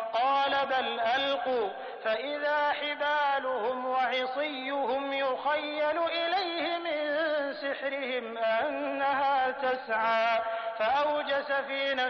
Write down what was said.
قال بل ألقوا فإذا حبالهم وعصيهم يخيل إليه من سحرهم أنها تسعى فأوجس في